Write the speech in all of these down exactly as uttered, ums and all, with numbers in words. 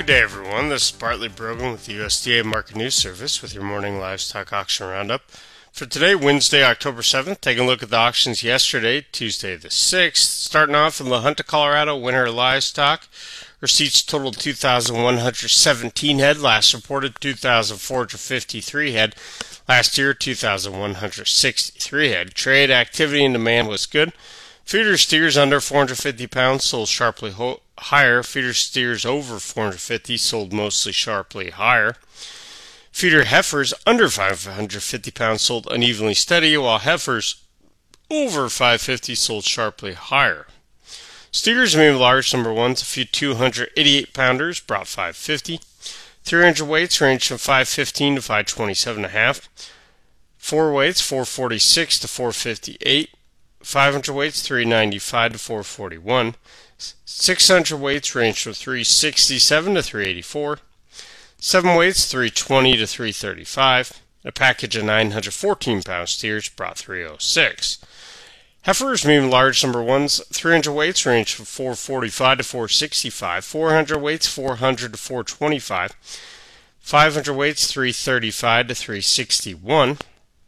Good day, everyone. This is Bartley Brogan with the U S D A Market News Service with your morning livestock auction roundup. For today, Wednesday, October seventh, taking a look at the auctions yesterday, Tuesday the sixth. Starting off in La Junta, Colorado, winter livestock. Receipts totaled two thousand one hundred seventeen head. Last reported two thousand four hundred fifty-three head. Last year, two thousand one hundred sixty-three head. Trade activity and demand was good. Feeder steers under four hundred fifty pounds sold sharply ho- higher. Feeder steers over four hundred fifty sold mostly sharply higher. Feeder heifers under five hundred fifty pounds sold unevenly steady, while heifers over five hundred fifty sold sharply higher. Steers, medium large number ones, a few two hundred eighty-eight pounders brought five hundred fifty. three hundred weights ranged from five hundred fifteen to five hundred twenty-seven point five. four weights four hundred forty-six to four hundred fifty-eight. five hundred weights three hundred ninety-five to four hundred forty-one. six hundred weights range from three hundred sixty-seven to three hundred eighty-four. seven weights three hundred twenty to three hundred thirty-five. A package of nine hundred fourteen pound steers brought three hundred six. Heifers, medium large number ones, three hundred weights range from four hundred forty-five to four hundred sixty-five. four hundred weights four hundred to four hundred twenty-five. five hundred weights three hundred thirty-five to three hundred sixty-one.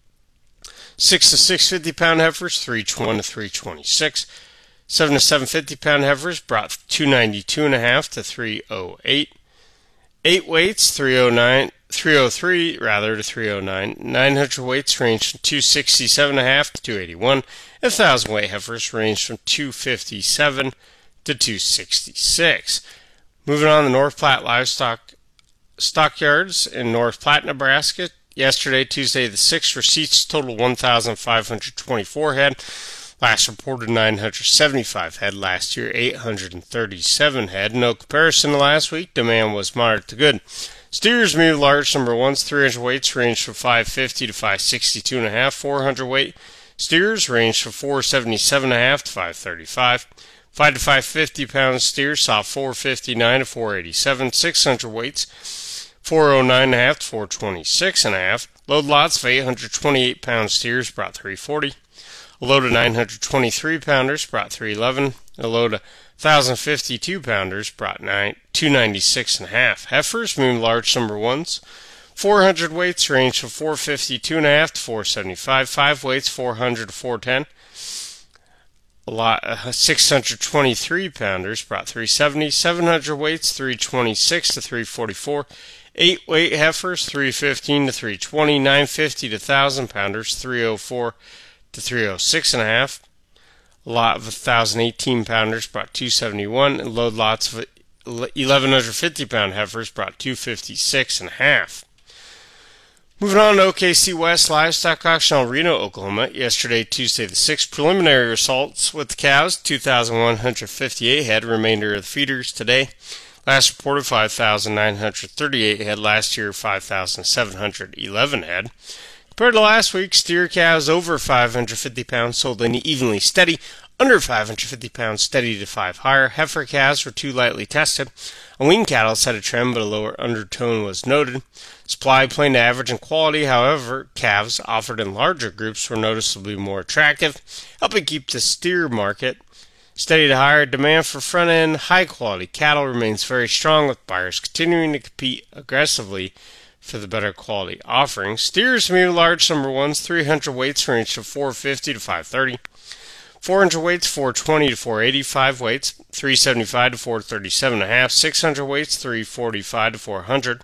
six to six hundred fifty pound heifers, three hundred twenty to three hundred twenty-six. seven to seven hundred fifty pound heifers brought two hundred ninety-two point five to three hundred eight. eight weights, three hundred nine, three hundred three rather to three hundred nine. nine hundred weights range from two hundred sixty-seven point five to two hundred eighty-one. And one thousand weight heifers range from two hundred fifty-seven to two hundred sixty-six. Moving on to North Platte livestock stockyards in North Platte, Nebraska. Yesterday, Tuesday the sixth, receipts totaled one thousand five hundred twenty-four head. Last reported nine hundred seventy-five head. Last year, eight hundred thirty-seven head. No comparison to last week. Demand was moderate to good. Steers, medium large number ones, three hundred weights range from five hundred fifty to five hundred sixty-two point five. four hundred weight steers range from four hundred seventy-seven point five to five hundred thirty-five. five to five hundred fifty pound steers saw four hundred fifty-nine to four hundred eighty-seven. six hundred weights four hundred nine point five to four hundred twenty-six point five. Load lots of eight hundred twenty-eight pound steers brought three hundred forty. A load of nine hundred twenty-three pounders brought three hundred eleven. A load of one thousand fifty-two pounders brought two hundred ninety-six point five. Heifers, medium large number ones. four hundred weights range from four hundred fifty-two point five to four hundred seventy-five. five weights four hundred to four hundred ten. A lot, uh, six hundred twenty-three pounders brought three hundred seventy. seven hundred weights three hundred twenty-six to three hundred forty-four. eight weight heifers three hundred fifteen to three hundred twenty. nine hundred fifty to one thousand pounders three hundred four to three hundred six point five. A lot of one thousand eighteen pounders brought two hundred seventy-one. And load lots of eleven fifty pound heifers brought two hundred fifty-six point five. Moving on to O K C West Livestock Auction in Reno, Oklahoma. Yesterday, Tuesday the sixth, preliminary results with the cows, two thousand one hundred fifty-eight head. Remainder of the feeders today. Last reported five thousand nine hundred thirty-eight head. Last year, five thousand seven hundred eleven head. Compared to last week, steer cows over five hundred fifty pounds sold unevenly steady. Under five hundred fifty pounds steady to five higher. Heifer calves were too lightly tested. On wean cattle set a trend, but a lower undertone was noted. Supply plain to average in quality, however, calves offered in larger groups were noticeably more attractive, helping keep the steer market steady to higher. Demand for front-end, high-quality cattle remains very strong, with buyers continuing to compete aggressively for the better quality offerings. Steers, medium large number ones, three hundred weights range from four hundred fifty to five hundred thirty. four hundred weights four hundred twenty to four hundred eighty. five weights three hundred seventy-five to four hundred thirty-seven point five. six hundred weights three hundred forty-five to four hundred.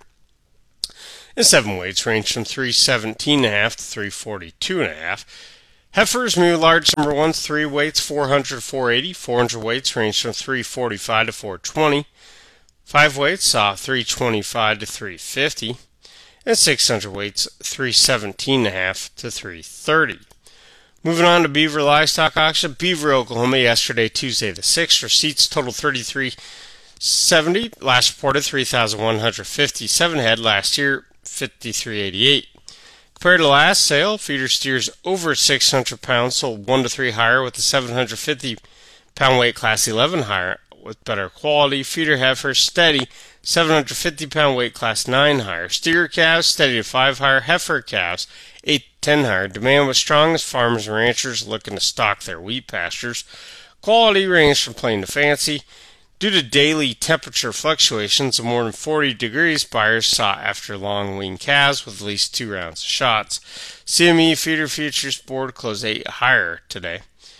And seven weights range from three hundred seventeen point five to three hundred forty-two point five. Heifers, medium large number ones, three weights four hundred to four hundred eighty. four hundred weights range from three hundred forty-five to four hundred twenty. five weights saw three hundred twenty-five to three hundred fifty. And six hundred weights three hundred seventeen point five to three hundred thirty. Moving on to Beaver Livestock Auction, Beaver, Oklahoma, yesterday, Tuesday the sixth, receipts totaled thirty-three seventy. Last reported three thousand one hundred fifty-seven head. Last year, fifty-three eighty-eight. Compared to last sale, feeder steers over six hundred pounds sold one to three higher, with the seven hundred fifty pound weight class eleven higher with better quality. Feeder heifers steady, seven hundred fifty pound weight class nine higher. Steer calves steady to five higher. Heifer calves eight to ten higher. Demand was strong as farmers and ranchers looking to stock their wheat pastures. Quality ranged from plain to fancy. Due to daily temperature fluctuations of more than forty degrees, buyers sought after long weaned calves with at least two rounds of shots. C M E feeder futures board closed eight higher today.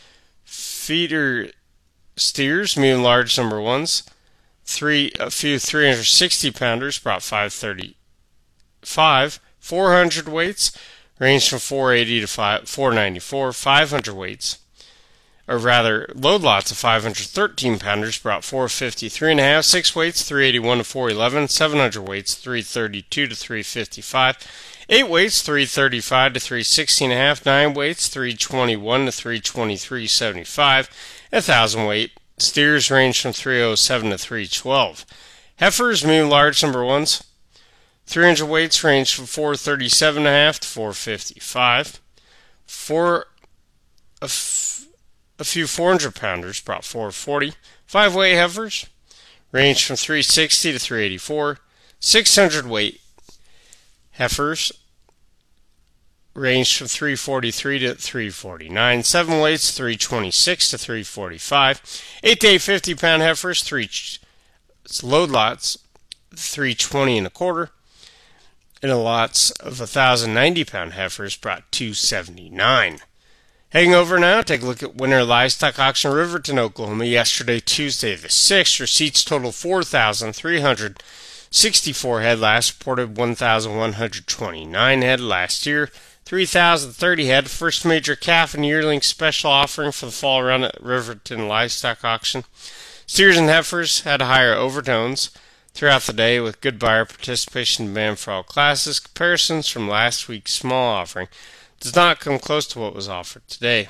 Feeder steers, medium large number ones, three a few three hundred sixty pounders brought five thirty-five. four hundred weights ranged from four eighty to four ninety-four. five hundred weights, or rather load lots of five hundred thirteen pounders brought four fifty. three and a half, six weights three eighty-one to four eleven. seven hundred weights three thirty-two to three fifty-five. eight weights three thirty-five to three sixty and a half. nine weights three twenty-one to three twenty-three seventy-five. one thousand weight steers range from three oh seven to three twelve. Heifers, medium large number ones, three hundred weights range from four thirty-seven and a half to four fifty-five. Four a, f- a few four hundred pounders brought four forty. five weight heifers range from three sixty to three eighty-four. six hundred weight heifers ranged from three forty-three to three forty-nine. seven weights three twenty-six to three forty-five. eight to eight fifty pound heifers, three ch- load lots three twenty and a quarter. And the lots of one thousand ninety pound heifers brought two seventy-nine. Heading over now, take a look at Winter Livestock Auction, Riverton, Oklahoma. Yesterday, Tuesday the sixth, receipts total four thousand three hundred sixty-four head. Last reported one thousand one hundred twenty-nine head last year. three thousand thirty head. First major calf and yearling special offering for the fall run at Riverton Livestock Auction. Steers and heifers had higher overtones throughout the day with good buyer participation demand for all classes. Comparisons from last week's small offering does not come close to what was offered today.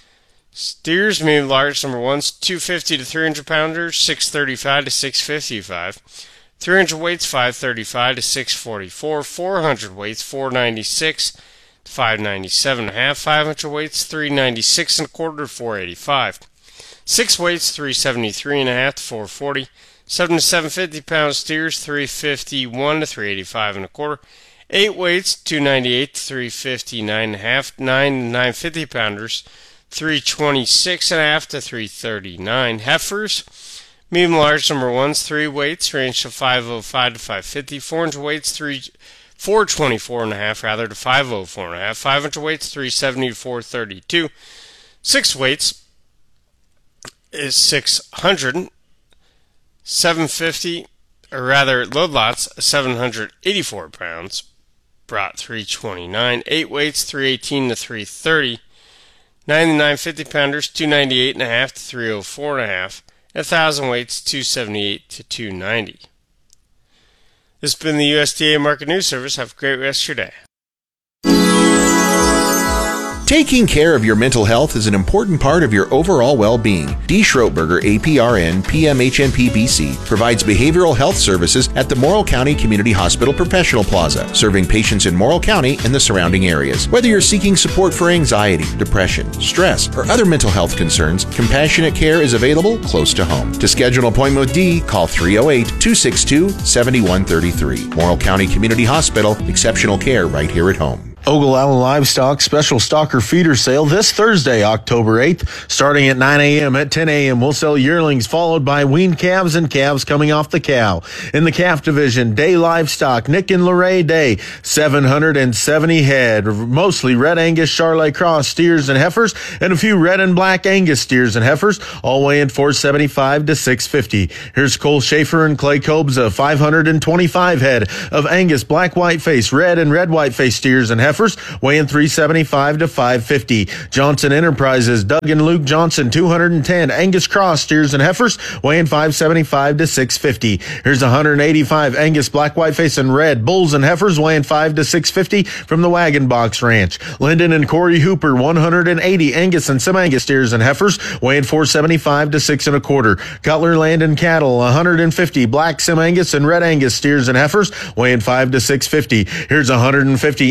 Steers, medium large number ones, two fifty to three hundred pounders, six thirty-five to six fifty-five. three hundred weights, five thirty-five to six forty-four. four hundred weights, four ninety-six to five ninety-seven and a half. five hundred weights, three ninety-six and a quarter to four eighty-five. six weights, three seventy-three and a half to four forty. seven to seven fifty pound steers, three fifty-one to three eighty-five and a quarter. eight weights, two ninety-eight to three fifty-nine and a half. nine to nine fifty pounders, three twenty-six and a half to three thirty-nine. Heifers, medium large number ones, three weights range from five oh five to five fifty. four hundred weights, three four twenty-four and a half rather to five oh four and a half. five hundred weights, three seventy to four thirty-two. six weights is six hundred. seven fifty, or rather load lots, seven hundred eighty-four pounds, brought three twenty-nine. eight weights, three eighteen to three thirty. nine to nine fifty pounders, two ninety-eight and a half to three oh four and a half. one thousand weights, two seventy-eight to two ninety. This has been the U S D A Market News Service. Have a great rest of your day. Taking care of your mental health is an important part of your overall well-being. D. Schroetberger, A P R N, P M H N P B C, provides behavioral health services at the Morrill County Community Hospital Professional Plaza, serving patients in Morrill County and the surrounding areas. Whether you're seeking support for anxiety, depression, stress, or other mental health concerns, compassionate care is available close to home. To schedule an appointment with Dee, call three oh eight, two six two, seven one three three. Morrill County Community Hospital, exceptional care right here at home. Ogallala Livestock Special Stalker Feeder Sale this Thursday, October eighth, starting at nine a.m. At ten a.m. we'll sell yearlings, followed by weaned calves and calves coming off the cow. In the calf division, Day Livestock, Nick and Lorraine Day, seven hundred seventy head, mostly red Angus Charolais Cross steers and heifers, and a few red and black Angus steers and heifers, all weighing four seventy-five to six fifty. Here's Cole Schaefer and Clay Kobza, five hundred twenty-five head of Angus black white face, red and red white face steers and heifers, weighing three seventy-five to five fifty. Johnson Enterprises, Doug and Luke Johnson, two hundred ten Angus Cross steers and heifers, weighing five seventy-five to six fifty. Here's one hundred eighty-five Angus black white face and red bulls and heifers, weighing five to six fifty from the Wagon Box Ranch. Lyndon and Corey Hooper, one hundred eighty Angus and some Angus steers and heifers, weighing four seventy-five to six and a quarter. Cutler Land and Cattle, one hundred fifty black Sim Angus and red Angus steers and heifers, weighing five to six fifty. Here's one hundred fifty Angus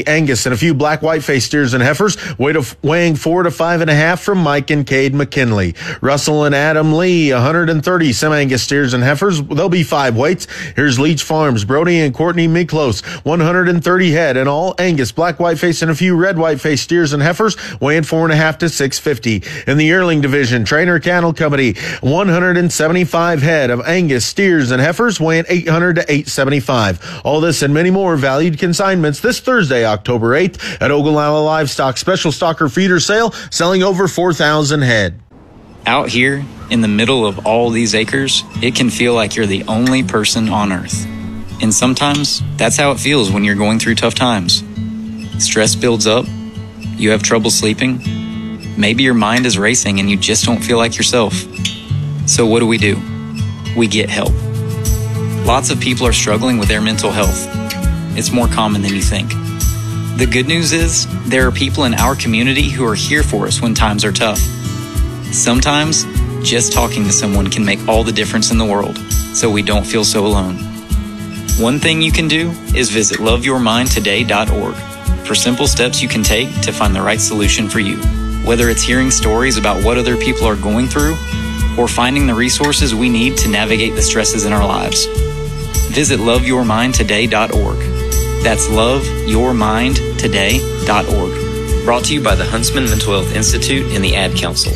and a few black white-faced steers and heifers, weighing four to five and a half from Mike and Cade McKinley. Russell and Adam Lee, one hundred thirty Sem-Angus steers and heifers. There'll be five weights. Here's Leach Farms, Brody and Courtney Miklos, one hundred thirty head, and all Angus, black white-faced, and a few red white-faced steers and heifers, weighing four and a half to six fifty. In the yearling division, Trainer Cattle Company, one hundred seventy-five head of Angus steers and heifers, weighing eight hundred to eight seventy-five. All this and many more valued consignments this Thursday, October eighth, at Ogallala Livestock Special Stalker Feeder Sale, selling over four thousand head. Out here, in the middle of all these acres, it can feel like you're the only person on earth. And sometimes, that's how it feels when you're going through tough times. Stress builds up, you have trouble sleeping, maybe your mind is racing and you just don't feel like yourself. So what do we do? We get help. Lots of people are struggling with their mental health. It's more common than you think. The good news is, there are people in our community who are here for us when times are tough. Sometimes, just talking to someone can make all the difference in the world, so we don't feel so alone. One thing you can do is visit love your mind today dot org for simple steps you can take to find the right solution for you. Whether it's hearing stories about what other people are going through, or finding the resources we need to navigate the stresses in our lives. Visit love your mind today dot org. That's love your mind today dot org. Brought to you by the Huntsman Mental Health Institute and the Ad Council.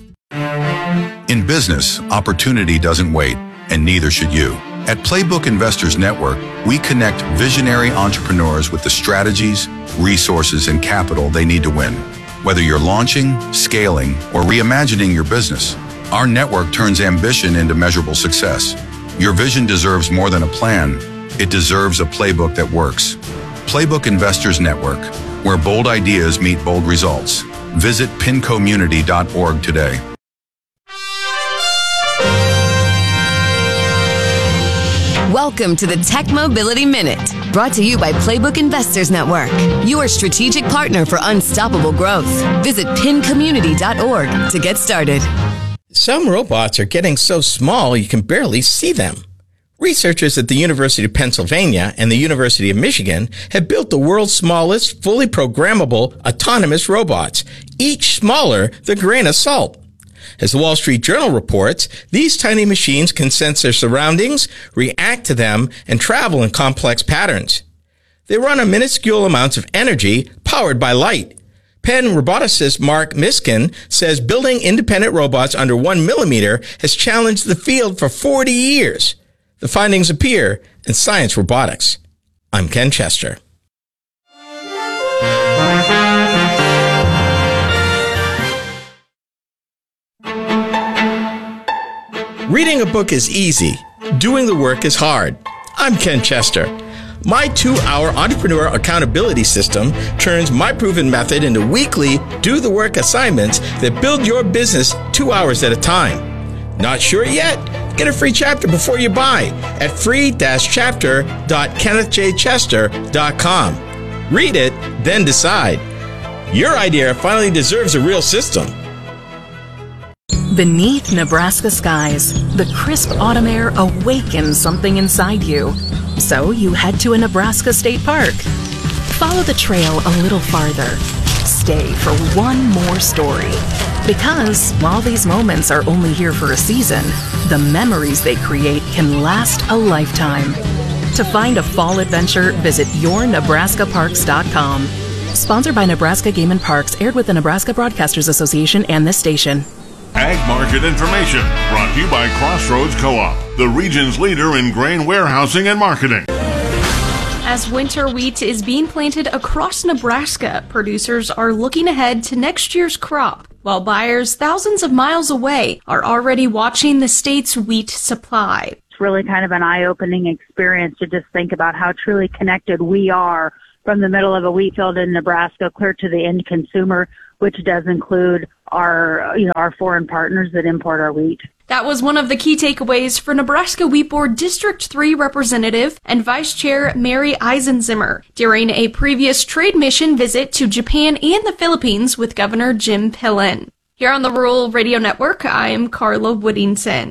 In business, opportunity doesn't wait, and neither should you. At Playbook Investors Network, we connect visionary entrepreneurs with the strategies, resources, and capital they need to win. Whether you're launching, scaling, or reimagining your business, our network turns ambition into measurable success. Your vision deserves more than a plan. It deserves a playbook that works. Playbook Investors Network, where bold ideas meet bold results. Visit pin community dot org today. Welcome to the Tech Mobility Minute, brought to you by Playbook Investors Network, your strategic partner for unstoppable growth. Visit pin community dot org to get started. Some robots are getting so small you can barely see them. Researchers at the University of Pennsylvania and the University of Michigan have built the world's smallest, fully programmable, autonomous robots, each smaller than a grain of salt. As the Wall Street Journal reports, these tiny machines can sense their surroundings, react to them, and travel in complex patterns. They run on minuscule amounts of energy powered by light. Penn roboticist Mark Miskin says building independent robots under one millimeter has challenged the field for forty years. The findings appear in Science Robotics. I'm Ken Chester. Reading a book is easy. Doing the work is hard. I'm Ken Chester. My two-hour entrepreneur accountability system turns my proven method into weekly do-the-work assignments that build your business two hours at a time. Not sure yet? Get a free chapter before you buy at free dash chapter dot kenneth j chester dot com. Read it, then decide. Your idea finally deserves a real system. Beneath Nebraska skies, the crisp autumn air awakens something inside you. So you head to a Nebraska state park. Follow the trail a little farther. Stay for one more story. Because while these moments are only here for a season, the memories they create can last a lifetime. To find a fall adventure, visit your nebraska parks dot com. Sponsored by Nebraska Game and Parks, aired with the Nebraska Broadcasters Association and this station. Ag Market Information, brought to you by Crossroads Co-op, the region's leader in grain warehousing and marketing. As winter wheat is being planted across Nebraska, producers are looking ahead to next year's crop, while buyers thousands of miles away are already watching the state's wheat supply. It's really kind of an eye-opening experience to just think about how truly connected we are from the middle of a wheat field in Nebraska clear to the end consumer, which does include our, you know, our foreign partners that import our wheat. That was one of the key takeaways for Nebraska Wheat Board District three Representative and Vice Chair Mary Eisenzimmer during a previous trade mission visit to Japan and the Philippines with Governor Jim Pillen. Here on the Rural Radio Network, I'm Carla Woodington.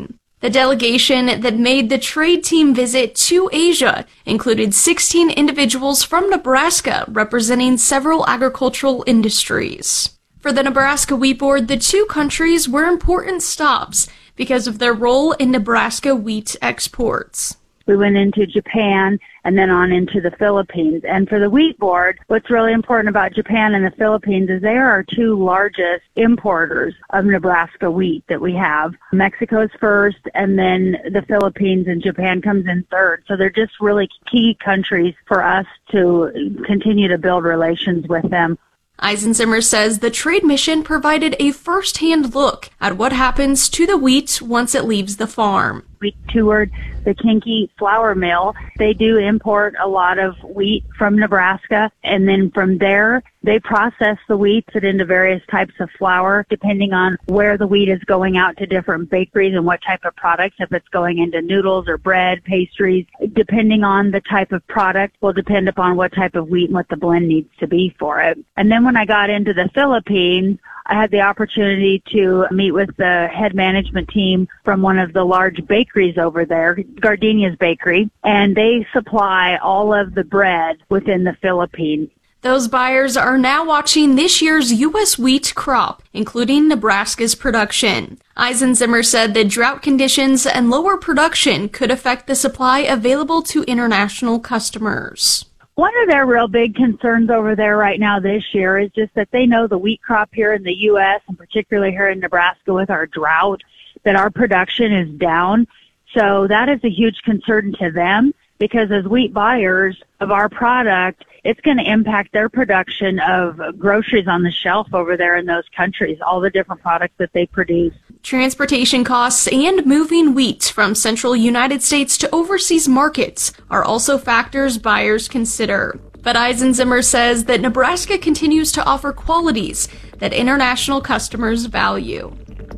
The delegation that made the trade team visit to Asia included sixteen individuals from Nebraska representing several agricultural industries. For the Nebraska Wheat Board, the two countries were important stops because of their role in Nebraska wheat exports. We went into Japan and then on into the Philippines. And for the Wheat Board, what's really important about Japan and the Philippines is they are our two largest importers of Nebraska wheat that we have. Mexico's first, and then the Philippines and Japan comes in third. So they're just really key countries for us to continue to build relations with them. Eisensimmer says the trade mission provided a first-hand look at what happens to the wheat once it leaves the farm. We toured the Kinky flour mill. They do import a lot of wheat from Nebraska, and then from there, they process the wheat, put it into various types of flour, depending on where the wheat is going out to different bakeries and what type of products, if it's going into noodles or bread, pastries. Depending on the type of product will depend upon what type of wheat and what the blend needs to be for it. And then when I got into the Philippines, I had the opportunity to meet with the head management team from one of the large bakeries over there, Gardenia's Bakery, and they supply all of the bread within the Philippines. Those buyers are now watching this year's U S wheat crop, including Nebraska's production. Eisensimmer said that drought conditions and lower production could affect the supply available to international customers. One of their real big concerns over there right now this year is just that they know the wheat crop here in the U S and particularly here in Nebraska with our drought, that our production is down. So that is a huge concern to them because as wheat buyers of our product, it's going to impact their production of groceries on the shelf over there in those countries, all the different products that they produce. Transportation costs and moving wheat from central United States to overseas markets are also factors buyers consider. But Eisensimmer says that Nebraska continues to offer qualities that international customers value.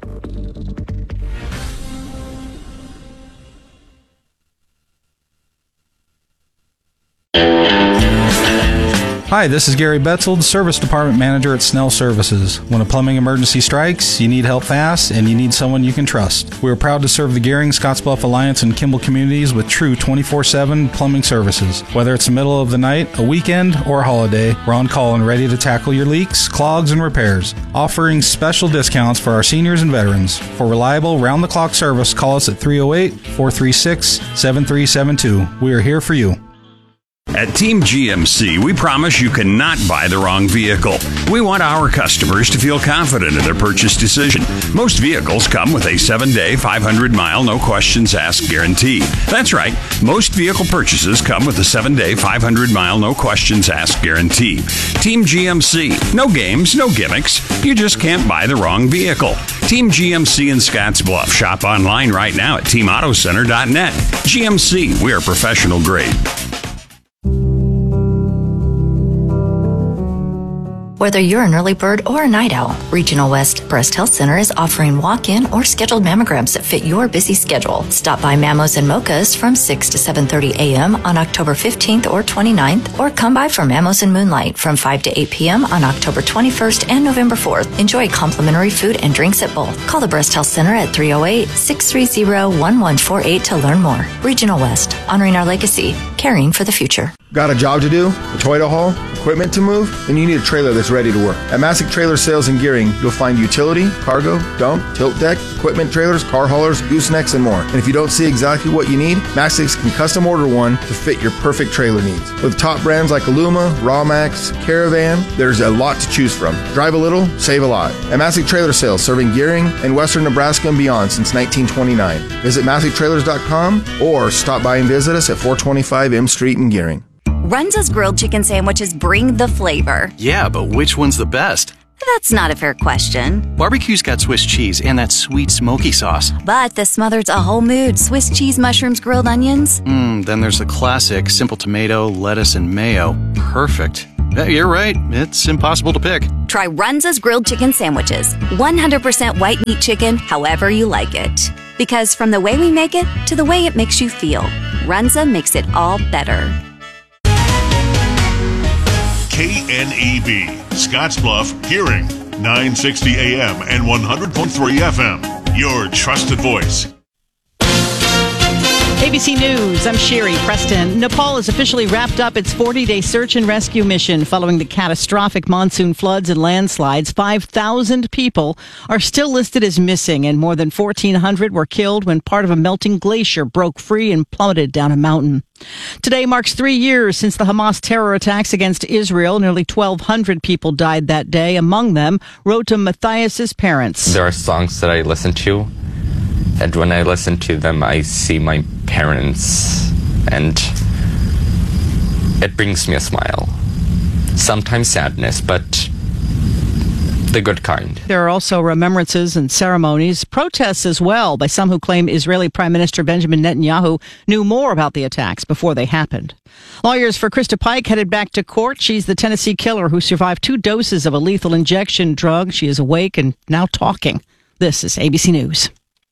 Hi, this is Gary Betzold, Service Department Manager at Snell Services. When a plumbing emergency strikes, you need help fast, and you need someone you can trust. We are proud to serve the Gehring, Scottsbluff Alliance, and Kimball communities with true twenty-four seven plumbing services. Whether it's the middle of the night, a weekend, or a holiday, we're on call and ready to tackle your leaks, clogs, and repairs, offering special discounts for our seniors and veterans. For reliable, round-the-clock service, call us at three oh eight, four three six, seven three seven two. We are here for you. At Team G M C, we promise you cannot buy the wrong vehicle. We want our customers to feel confident in their purchase decision. Most vehicles come with a seven-day, five hundred mile, no questions asked guarantee. That's right. Most vehicle purchases come with a seven-day, five hundred mile, no questions asked guarantee. Team G M C. No games, no gimmicks. You just can't buy the wrong vehicle. Team G M C in Scottsbluff. Shop online right now at team auto center dot net. G M C. We are professional grade. Whether you're an early bird or a night owl, Regional West Breast Health Center is offering walk-in or scheduled mammograms that fit your busy schedule. Stop by Mammos and Mochas from six to seven thirty a.m. on October fifteenth or twenty-ninth, or come by for Mammos and Moonlight from five to eight p.m. on October twenty-first and November fourth. Enjoy complimentary food and drinks at both. Call the Breast Health Center at three oh eight, six three zero, one one four eight to learn more. Regional West, honoring our legacy, caring for the future. Got a job to do? A toy to haul? Equipment to move? Then you need a trailer that's ready to work. At Masick Trailer Sales in Gehring, you'll find utility, cargo, dump, tilt deck, equipment trailers, car haulers, goosenecks, and more. And if you don't see exactly what you need, Masick can custom order one to fit your perfect trailer needs. With top brands like Aluma, Rawmax, Caravan, there's a lot to choose from. Drive a little, save a lot. At Masick Trailer Sales, serving Gehring and western Nebraska and beyond since nineteen twenty-nine. Visit masick trailers dot com or stop by and visit us at four twenty-five M Street in Gehring. Runza's grilled chicken sandwiches bring the flavor. Yeah, but which one's the best? That's not a fair question. Barbecue's got Swiss cheese and that sweet smoky sauce. But the Smothered's a whole mood. Swiss cheese, mushrooms, grilled onions. Mmm, then there's the classic simple tomato, lettuce, and mayo. Perfect. Yeah, you're right. It's impossible to pick. Try Runza's grilled chicken sandwiches. one hundred percent white meat chicken, however you like it. Because from the way we make it to the way it makes you feel, Runza makes it all better. K N E B, Scottsbluff, Gehring, nine sixty A M and one hundred point three F M. Your trusted voice. A B C News, I'm Sherry Preston. Nepal has officially wrapped up its forty-day search and rescue mission following the catastrophic monsoon floods and landslides. five thousand people are still listed as missing, and more than fourteen hundred were killed when part of a melting glacier broke free and plummeted down a mountain. Today marks three years since the Hamas terror attacks against Israel. Nearly twelve hundred people died that day. Among them, Rotem Matthias's parents. There are songs that I listen to, and when I listen to them, I see my parents, and it brings me a smile. Sometimes sadness, but the good kind. There are also remembrances and ceremonies, protests as well by some who claim Israeli Prime Minister Benjamin Netanyahu knew more about the attacks before they happened. Lawyers for Krista Pike headed back to court. She's the Tennessee killer who survived two doses of a lethal injection drug. She is awake and now talking. This is A B C News.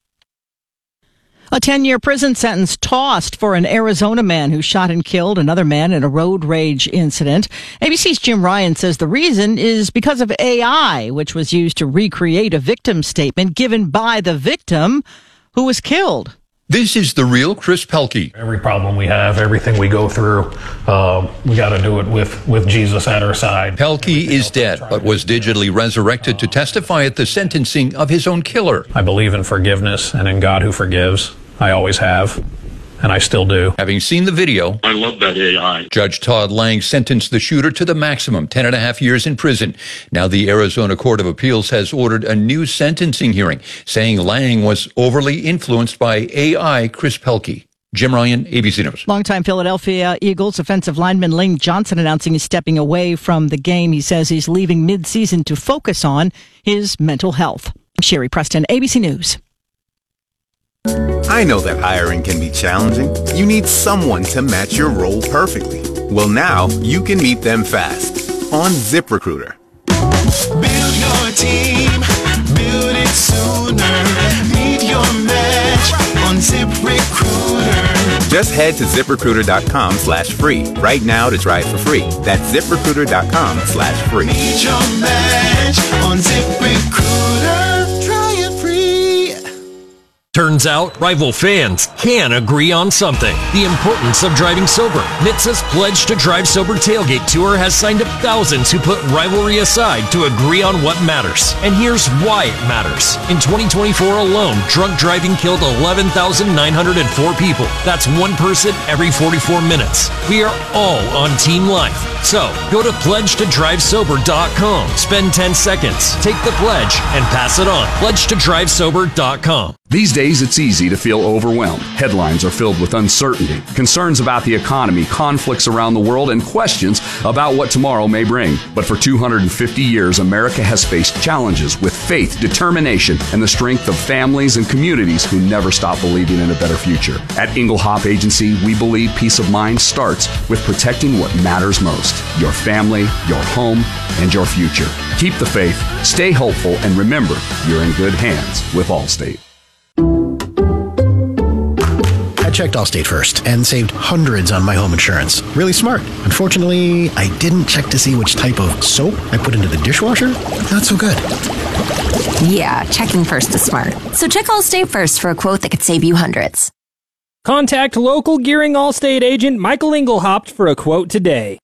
A ten-year prison sentence tossed for an Arizona man who shot and killed another man in a road rage incident. A B C's Jim Ryan says the reason is because of A I, which was used to recreate a victim statement given by the victim who was killed. This is the real Chris Pelkey. Every problem we have, everything we go through, uh, we got to do it with, with Jesus at our side. Pelkey is dead, but was digitally resurrected to testify at the sentencing of his own killer. I believe in forgiveness and in God who forgives. I always have, and I still do. Having seen the video, I love that A I. Judge Todd Lang sentenced the shooter to the maximum, ten and a half years in prison. Now the Arizona Court of Appeals has ordered a new sentencing hearing, saying Lang was overly influenced by A I Chris Pelkey. Jim Ryan, A B C News. Longtime Philadelphia Eagles offensive lineman Lane Johnson announcing he's stepping away from the game. He says he's leaving mid-season to focus on his mental health. Sherry Preston, A B C News. I know that hiring can be challenging. You need someone to match your role perfectly. Well, now you can meet them fast on ZipRecruiter. Build your team, build it sooner. Meet your match on ZipRecruiter. Just head to ZipRecruiter.com slash free right now to try it for free. That's ZipRecruiter.com slash free. Meet your match on ZipRecruiter. Try it free. Turns out, rival fans can agree on something. The importance of driving sober. N H T S A's Pledge to Drive Sober Tailgate Tour has signed up thousands who put rivalry aside to agree on what matters. And here's why it matters. In twenty twenty-four alone, drunk driving killed eleven thousand nine hundred four people. That's one person every forty-four minutes. We are all on Team Life. So, go to pledge to drive sober dot com. Spend ten seconds, take the pledge, and pass it on. pledge to drive sober dot com. These days, it's easy to feel overwhelmed. Headlines are filled with uncertainty, concerns about the economy, conflicts around the world, and questions about what tomorrow may bring. But for two hundred fifty years, America has faced challenges with faith, determination, and the strength of families and communities who never stop believing in a better future. At Inglehop Agency, we believe peace of mind starts with protecting what matters most: your family, your home, and your future. Keep the faith, stay hopeful, and remember, you're in good hands with Allstate. I checked Allstate first and saved hundreds on my home insurance. Really smart. Unfortunately, I didn't check to see which type of soap I put into the dishwasher. Not so good. Yeah, checking first is smart. So check Allstate first for a quote that could save you hundreds. Contact local Gearing Allstate agent Michael Engelhaupt for a quote today.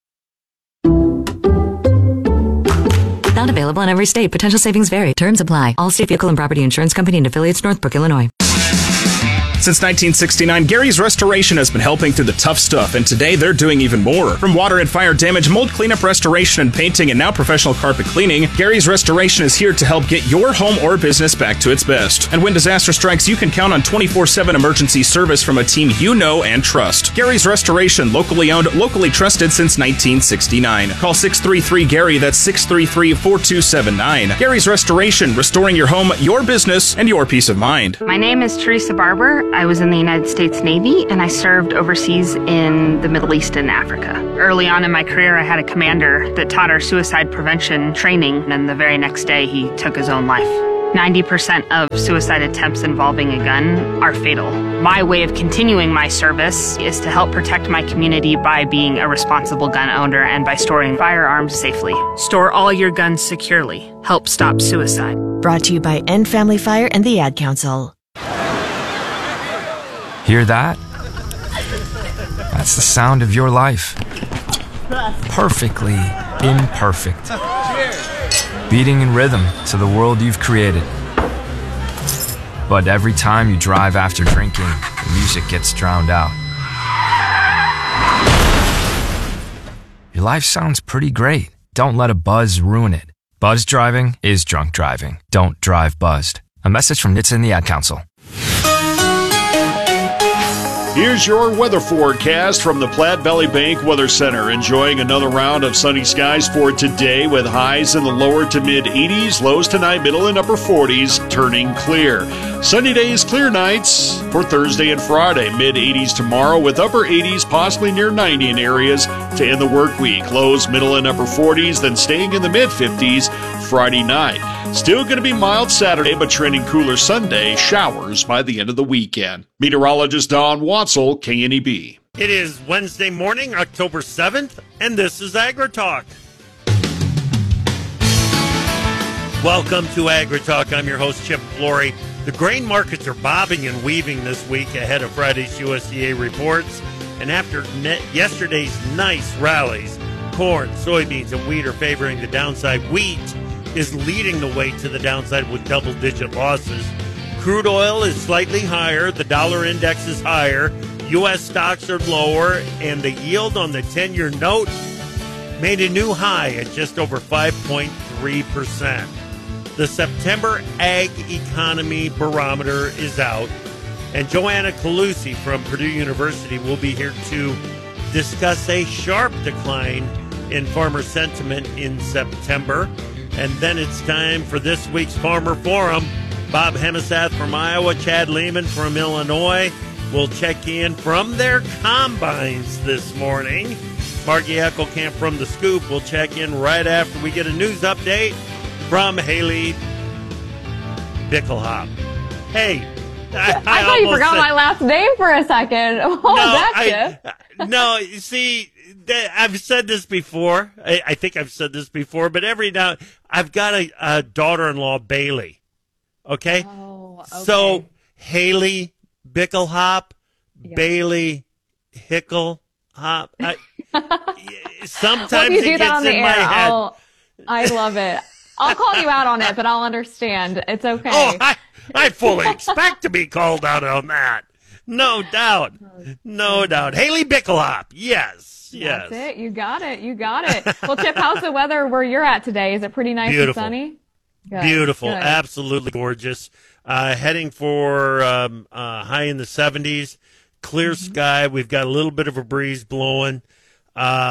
Not available in every state. Potential savings vary. Terms apply. Allstate Vehicle and Property Insurance Company and affiliates, Northbrook, Illinois. Since nineteen sixty-nine, Gary's Restoration has been helping through the tough stuff, and today they're doing even more. From water and fire damage, mold cleanup, restoration, and painting, and now professional carpet cleaning, Gary's Restoration is here to help get your home or business back to its best. And when disaster strikes, you can count on twenty-four seven emergency service from a team you know and trust. Gary's Restoration, locally owned, locally trusted since nineteen sixty-nine. Call six three three, Gary, that's six three three, four two seven nine. Gary's Restoration, restoring your home, your business, and your peace of mind. My name is Teresa Barber. I was in the United States Navy, and I served overseas in the Middle East and Africa. Early on in my career, I had a commander that taught our suicide prevention training, and the very next day, he took his own life. ninety percent of suicide attempts involving a gun are fatal. My way of continuing my service is to help protect my community by being a responsible gun owner and by storing firearms safely. Store all your guns securely. Help stop suicide. Brought to you by End Family Fire and the Ad Council. Hear that? That's the sound of your life. Perfectly imperfect. Beating in rhythm to the world you've created. But every time you drive after drinking, the music gets drowned out. Your life sounds pretty great. Don't let a buzz ruin it. Buzz driving is drunk driving. Don't drive buzzed. A message from N H T S A and the Ad Council. Here's your weather forecast from the Platte Valley Bank Weather Center. Enjoying another round of sunny skies for today with highs in the lower to mid eighties, lows tonight middle and upper forties, turning clear. Sunny days, clear nights for Thursday and Friday. Mid eighties tomorrow with upper eighties, possibly near ninety in areas to end the work week. Lows middle and upper forties, then staying in the mid fifties Friday night. Still going to be mild Saturday, but trending cooler Sunday. Showers by the end of the weekend. Meteorologist Don Watzel, K N E B. It is Wednesday morning, October seventh, and this is AgriTalk. Welcome to AgriTalk. I'm your host, Chip Flory. The grain markets are bobbing and weaving this week ahead of Friday's U S D A reports. And after net yesterday's nice rallies, corn, soybeans, and wheat are favoring the downside. Wheat is leading the way to the downside with double-digit losses. Crude oil is slightly higher. The dollar index is higher. U S stocks are lower. And the yield on the ten-year note made a new high at just over five point three percent. The September Ag Economy Barometer is out. And Joanna Calusi from Purdue University will be here to discuss a sharp decline in farmer sentiment in September. And then it's time for this week's Farmer Forum. Bob Hemisath from Iowa, Chad Lehman from Illinois will check in from their combines this morning. Margie Eckelkamp from The Scoop will check in right after we get a news update from Haley Bickelhop. Hey, I, I, I thought you forgot said, my last name for a second. What no, was that, I, no, you see, I've said this before. I, I think I've said this before, but every now I've got a, a daughter-in-law, Bailey. Okay? Oh, okay. So Haley Bickelhop, yeah. Bailey Hickelhop. I, sometimes well, if you it do gets that on the in air, my head. I'll, I love it. I'll call you out on it, but I'll understand. It's okay. Oh, I, I fully expect to be called out on that. No doubt. No doubt. Haley Bickelhop. Yes. Yes. That's it. You got it. You got it. Well, Chip, how's the weather where you're at today? Is it pretty nice Beautiful. and sunny? Good. Beautiful. Good. Absolutely gorgeous. Uh, heading for um, uh, high in the seventies. Clear mm-hmm. sky. We've got a little bit of a breeze blowing. Uh,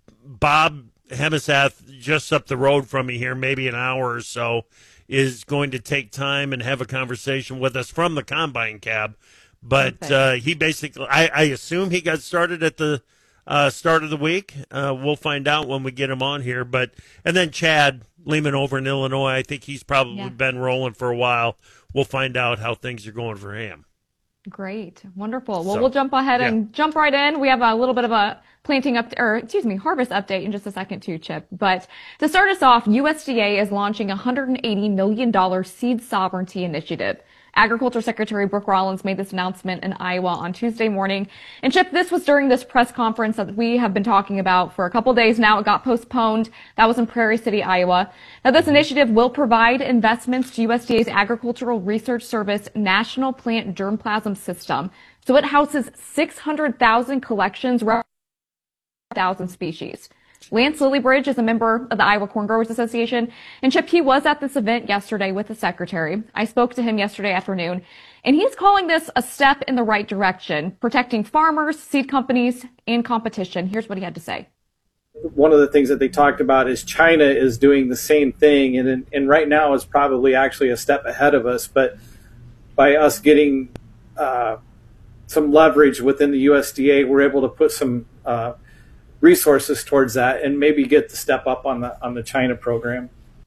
Bob Hemisath, just up the road from me here, maybe an hour or so, is going to take time and have a conversation with us from the Combine Cab. But uh, he basically, I, I assume he got started at the uh, start of the week. Uh, we'll find out when we get him on here. But and then Chad Lehman over in Illinois, I think he's probably yeah. been rolling for a while. We'll find out how things are going for him. Great. Wonderful. Well, So, we'll jump ahead yeah. and jump right in. We have a little bit of a planting up, or excuse me, harvest update in just a second too, Chip. But to start us off, U S D A is launching a one hundred eighty million dollars seed sovereignty initiative. Agriculture Secretary Brooke Rollins made this announcement in Iowa on Tuesday morning. And Chip, this was during this press conference that we have been talking about for a couple days now. It got postponed. That was in Prairie City, Iowa. Now, this initiative will provide investments to U S D A's Agricultural Research Service National Plant Germplasm System. So it houses six hundred thousand collections, one thousand species. Lance Lillybridge is a member of the Iowa Corn Growers Association. And Chip, he was at this event yesterday with the secretary. I spoke to him yesterday afternoon, and he's calling this a step in the right direction, protecting farmers, seed companies, and competition. Here's what he had to say. One of the things that they talked about is China is doing the same thing, and and right now is probably actually a step ahead of us. But by us getting uh, some leverage within the U S D A, we're able to put some uh, resources towards that and maybe get the step up on the on the China program.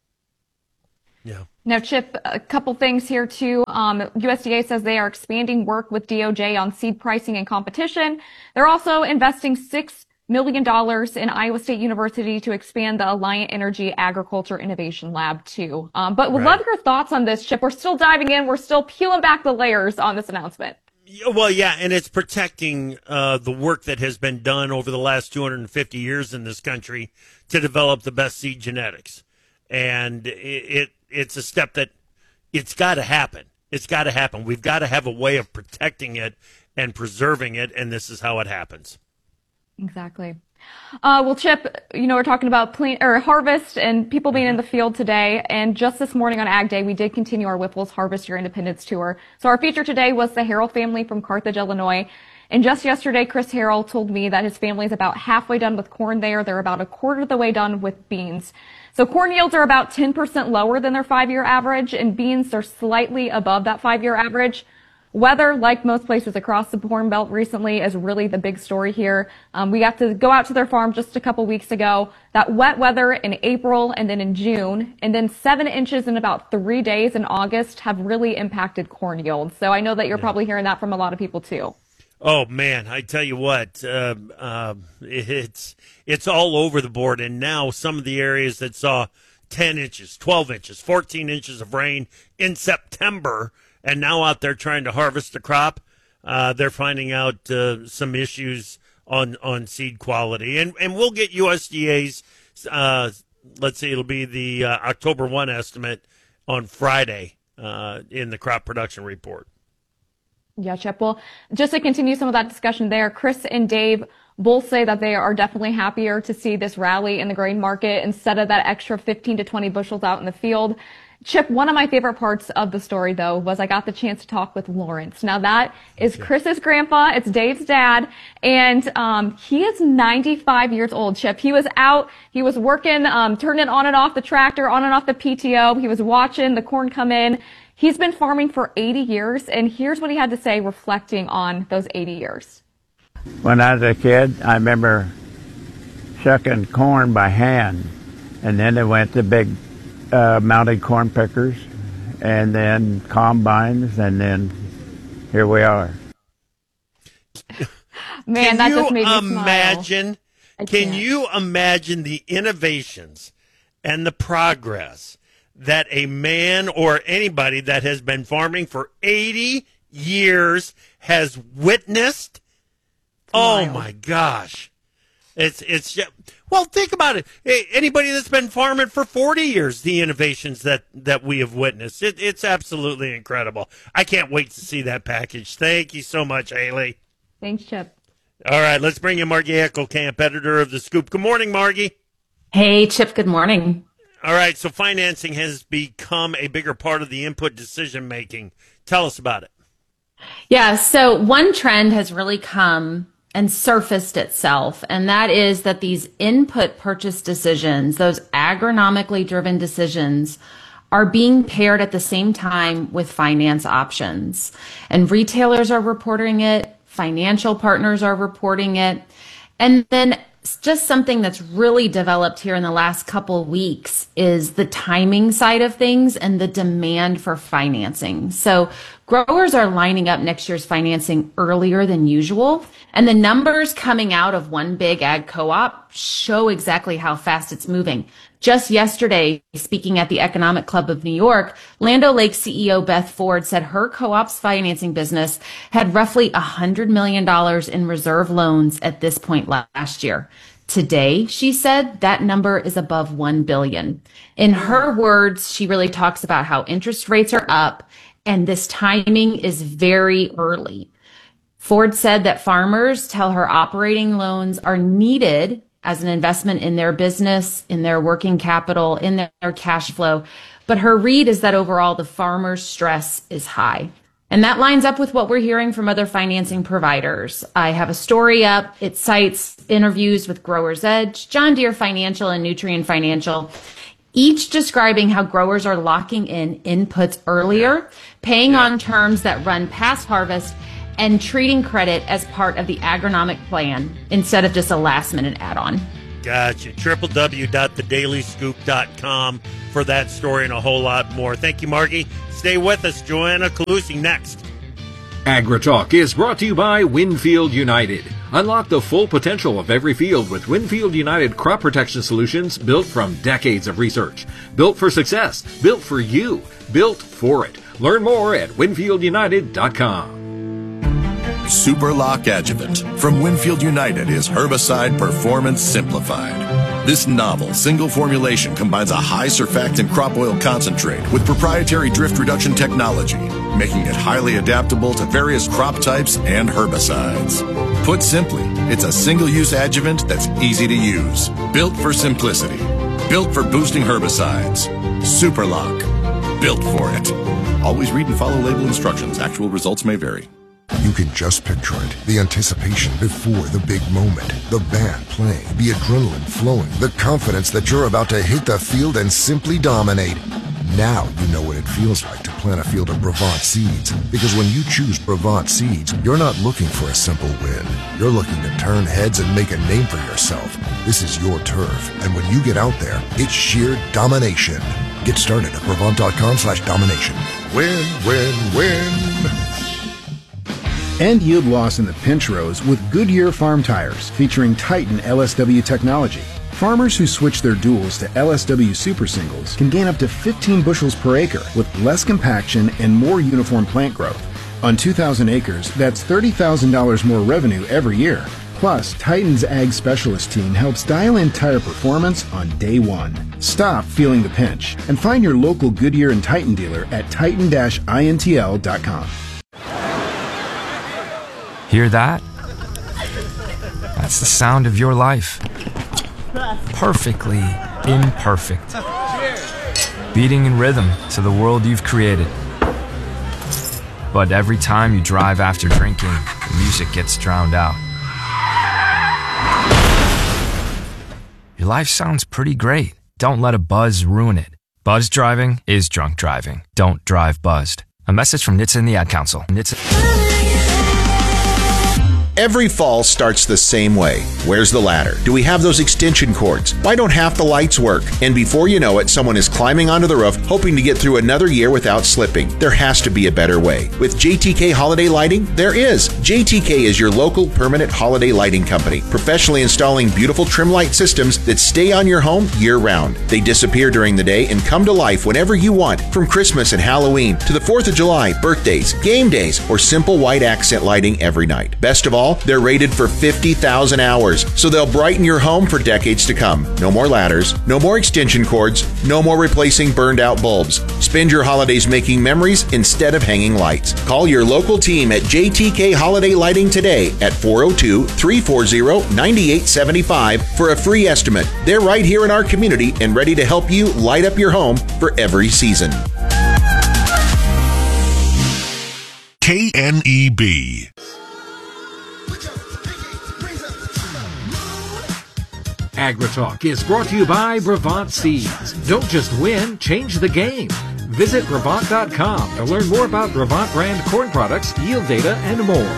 Yeah. Now, Chip, a couple things here too. Um, U S D A says they are expanding work with D O J on seed pricing and competition. They're also investing six million dollars in Iowa State University to expand the Alliant Energy Agriculture Innovation Lab too. Um, but would Right. love your thoughts on this, Chip. We're still diving in. We're still peeling back the layers on this announcement. Well, yeah, and it's protecting uh, the work that has been done over the last two hundred fifty years in this country to develop the best seed genetics. And it, it it's a step that it's got to happen. It's got to happen. We've got to have a way of protecting it and preserving it, and this is how it happens. Exactly. Uh, well, Chip, you know, we're talking about plant or harvest and people being in the field today. And just this morning on Ag Day, we did continue our Whipple's Harvest Your Independence tour. So our feature today was the Harrell family from Carthage, Illinois. And just yesterday, Chris Harrell told me that his family is about halfway done with corn there. They're about a quarter of the way done with beans. So corn yields are about ten percent lower than their five-year average, and beans are slightly above that five-year average. Weather, like most places across the Corn Belt recently, is really the big story here. Um, we got to go out to their farm just a couple weeks ago. That wet weather in April and then in June, and then seven inches in about three days in August have really impacted corn yields. So I know that you're yeah. probably hearing that from a lot of people too. Oh man, I tell you what, uh, uh, it's it's all over the board. And now some of the areas that saw ten inches, twelve inches, fourteen inches of rain in September, and now out there trying to harvest the crop, uh, they're finding out uh, some issues on, on seed quality. And and we'll get U S D A's, uh, let's see, it'll be the uh, October first estimate on Friday uh, in the crop production report. Yeah, Chip. Well, just to continue some of that discussion there, Chris and Dave both say that they are definitely happier to see this rally in the grain market instead of that extra fifteen to twenty bushels out in the field. Chip, one of my favorite parts of the story, though, was I got the chance to talk with Lawrence. Now, that is Chris's grandpa. It's Dave's dad. And um, he is ninety-five years old, Chip. He was out. He was working, um, turning on and off the tractor, on and off the P T O. He was watching the corn come in. He's been farming for eighty years. And here's what he had to say reflecting on those eighty years. When I was a kid, I remember shucking corn by hand. And then it went to big Uh, mounted corn pickers, and then combines, and then here we are. Man, can that you just made me imagine? Smile. Can you imagine the innovations and the progress that a man or anybody that has been farming for eighty years has witnessed? Oh my gosh! It's it's just, well, think about it. Anybody that's been farming for forty years, the innovations that, that we have witnessed, it, it's absolutely incredible. I can't wait to see that package. Thank you so much, Haley. Thanks, Chip. All right, let's bring in Margie Eckelkamp, editor of The Scoop. Good morning, Margie. Hey, Chip, good morning. All right, so financing has become a bigger part of the input decision-making. Tell us about it. Yeah, so one trend has really come and surfaced itself, and that is that these input purchase decisions, those agronomically driven decisions, are being paired at the same time with finance options. And retailers are reporting it, financial partners are reporting it, and then just something that's really developed here in the last couple of weeks is the timing side of things and the demand for financing. So growers are lining up next year's financing earlier than usual. And the numbers coming out of one big ag co-op show exactly how fast it's moving. Just yesterday, speaking at the Economic Club of New York, Land O'Lakes C E O Beth Ford said her co-op's financing business had roughly one hundred million dollars in reserve loans at this point last year. Today, she said, that number is above one billion dollars. In her words, she really talks about how interest rates are up and this timing is very early. Ford said that farmers tell her operating loans are needed as an investment in their business, in their working capital, in their cash flow. But her read is that overall the farmer's stress is high. And that lines up with what we're hearing from other financing providers. I have a story up. It cites interviews with Growers Edge, John Deere Financial, and Nutrien Financial, each describing how growers are locking in inputs earlier, paying on terms that run past harvest, and treating credit as part of the agronomic plan instead of just a last-minute add-on. Gotcha. w w w dot the daily scoop dot com for that story and a whole lot more. Thank you, Margie. Stay with us. Joanna Calusi next. AgriTalk is brought to you by Winfield United. Unlock the full potential of every field with Winfield United crop protection solutions built from decades of research. Built for success. Built for you. Built for it. Learn more at winfield united dot com. Superlock Adjuvant from Winfield United is herbicide performance simplified. This novel single formulation combines a high surfactant crop oil concentrate with proprietary drift reduction technology, making it highly adaptable to various crop types and herbicides. Put simply, it's a single-use adjuvant that's easy to use. Built for simplicity. Built for boosting herbicides. Superlock. Built for it. Always read and follow label instructions. Actual results may vary. You can just picture it. The anticipation before the big moment. The band playing, the adrenaline flowing, the confidence that you're about to hit the field and simply dominate. Now you know what it feels like to plant a field of Brevant seeds. Because when you choose Brevant seeds, you're not looking for a simple win. You're looking to turn heads and make a name for yourself. This is your turf. And when you get out there, it's sheer domination. Get started at Brevant.com slash domination. Win, win, win. End yield loss in the pinch rows with Goodyear Farm Tires, featuring Titan L S W technology. Farmers who switch their duals to L S W Super Singles can gain up to fifteen bushels per acre with less compaction and more uniform plant growth. On two thousand acres, that's thirty thousand dollars more revenue every year. Plus, Titan's Ag Specialist team helps dial in tire performance on day one. Stop feeling the pinch and find your local Goodyear and Titan dealer at titan dash intl dot com. Hear that? That's the sound of your life. Perfectly imperfect. Beating in rhythm to the world you've created. But every time you drive after drinking, the music gets drowned out. Your life sounds pretty great. Don't let a buzz ruin it. Buzz driving is drunk driving. Don't drive buzzed. A message from N H T S A and the Ad Council. N H T S A. Every fall starts the same way. Where's the ladder? Do we have those extension cords? Why don't half the lights work? And before you know it, someone is climbing onto the roof, hoping to get through another year without slipping. There has to be a better way. With J T K Holiday Lighting, there is. J T K is your local permanent holiday lighting company, professionally installing beautiful trim light systems that stay on your home year-round. They disappear during the day and come to life whenever you want, from Christmas and Halloween to the fourth of July, birthdays, game days, or simple white accent lighting every night. Best of all, they're rated for fifty thousand hours, so they'll brighten your home for decades to come. No more ladders, no more extension cords, no more replacing burned out bulbs. Spend your holidays making memories instead of hanging lights. Call your local team at J T K Holiday Lighting today at four oh two, three four zero, nine eight seven five for a free estimate. They're right here in our community and ready to help you light up your home for every season. K N E B. AgriTalk is brought to you by Brevant Seeds. Don't just win, change the game. Visit Brevant dot com to learn more about Brevant brand corn products, yield data, and more.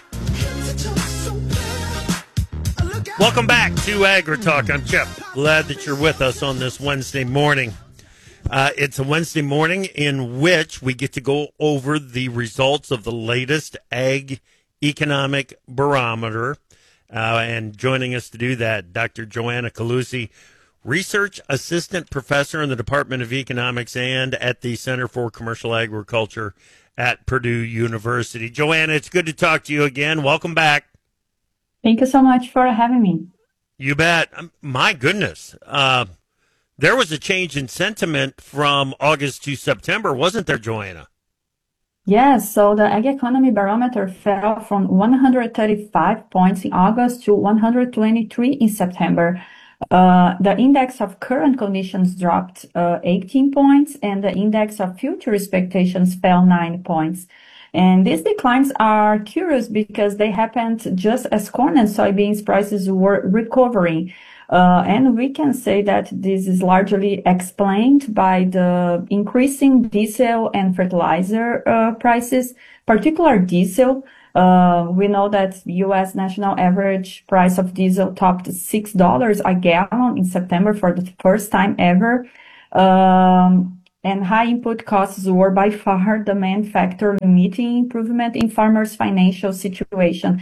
Welcome back to AgriTalk. I'm Chip. Glad that you're with us on this Wednesday morning. Uh, it's a Wednesday morning in which we get to go over the results of the latest Ag Economic Barometer. Uh, and joining us to do that, Doctor Joanna Calusi, Research Assistant Professor in the Department of Economics and at the Center for Commercial Agriculture at Purdue University. Joanna, it's good to talk to you again. Welcome back. Thank you so much for having me. You bet. Um, my goodness. Uh, there was a change in sentiment from August to September, wasn't there, Joanna? Yes, so the Ag Economy Barometer fell from one hundred thirty-five points in August to one hundred twenty-three in September. Uh, the index of current conditions dropped uh, eighteen points, and the index of future expectations fell nine points. And these declines are curious because they happened just as corn and soybeans prices were recovering. Uh, and we can say that this is largely explained by the increasing diesel and fertilizer uh, prices, particular diesel. Uh, we know that U S national average price of diesel topped six dollars a gallon in September for the first time ever. Um, and high input costs were by far the main factor limiting improvement in farmers' financial situation.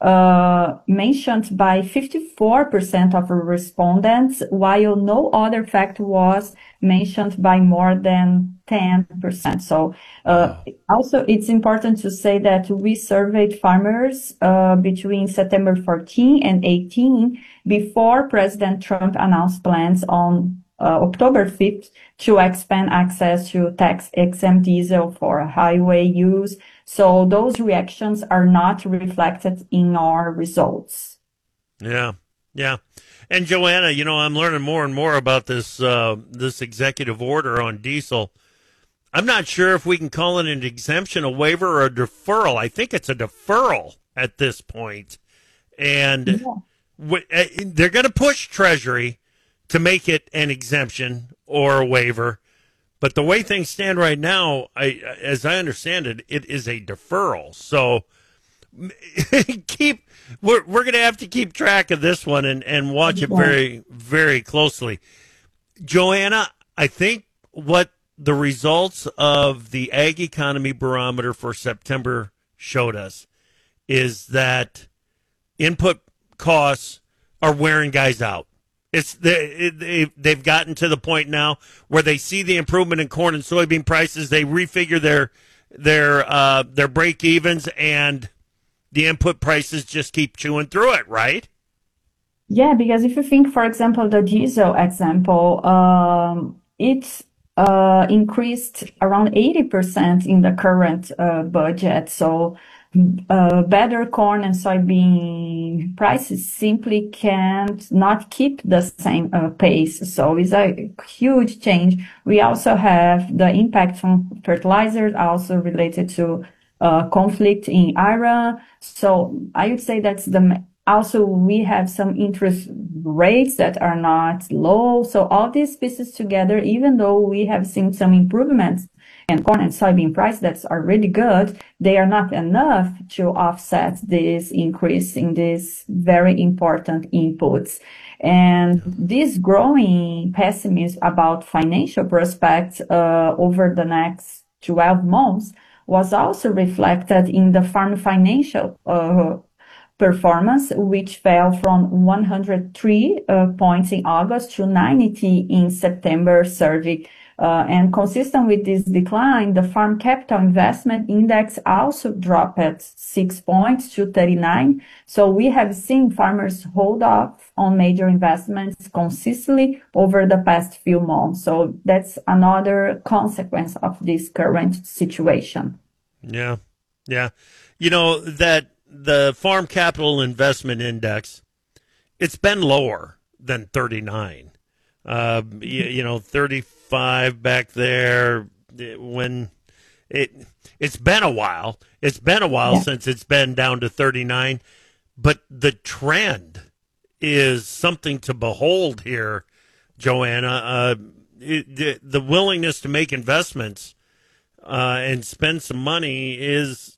uh, mentioned by fifty-four percent of respondents, while no other fact was mentioned by more than ten percent. So uh, also it's important to say that we surveyed farmers uh, between September fourteenth and eighteenth before President Trump announced plans on uh, October fifth to expand access to tax-exempt diesel for highway use. So those reactions are not reflected in our results. Yeah, yeah. And Joanna, you know, I'm learning more and more about this uh, this executive order on diesel. I'm not sure if we can call it an exemption, a waiver, or a deferral. I think it's a deferral at this point. And yeah. w- they're going to push Treasury to make it an exemption or a waiver. But the way things stand right now, I, as I understand it, it is a deferral. So keep we're we're going to have to keep track of this one and, and watch it very, very closely. Joanna, I think what the results of the Ag Economy Barometer for September showed us is that input costs are wearing guys out. It's they, they, they've gotten to the point now where they see the improvement in corn and soybean prices. They refigure their their uh, their break evens, and the input prices just keep chewing through it, right? Yeah, because if you think, for example, the diesel example, um, it's uh, increased around eighty percent in the current uh, budget. So uh, better corn and soybean prices simply can't not keep the same uh, pace. So it's a huge change. We also have the impact from fertilizers also related to uh, conflict in Iran. So I would say that's the also we have some interest rates that are not low. So all these pieces together, even though we have seen some improvements in corn and soybean price that are really good, they are not enough to offset this increase in these very important inputs. And this growing pessimism about financial prospects uh, over the next twelve months was also reflected in the farm financial uh, performance, which fell from one hundred three uh, points in August to ninety in September survey. Uh, and consistent with this decline, the Farm Capital Investment Index also dropped at six points to thirty-nine. So we have seen farmers hold off on major investments consistently over the past few months. So that's another consequence of this current situation. Yeah, yeah. You know, that the Farm Capital Investment Index, it's been lower than thirty-nine. Uh, you, you know, thirty-five back there when it, it's been a while. It's been a while yeah. since it's been down to thirty-nine, but the trend is something to behold here, Joanna. Uh, it, the, the willingness to make investments uh, and spend some money is